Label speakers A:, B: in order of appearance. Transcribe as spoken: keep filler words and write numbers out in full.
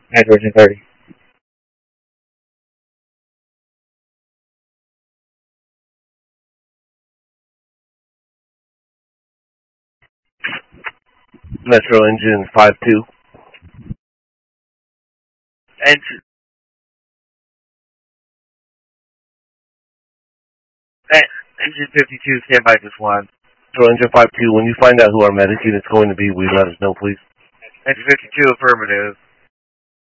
A: Hydrogen thirty.
B: Metro engine five two.
A: Engine. Engine fifty-two, stand by just one.
B: Metro engine five two, when you find out who our medic unit's going to be, will you let us know, please?
A: Engine fifty-two, affirmative.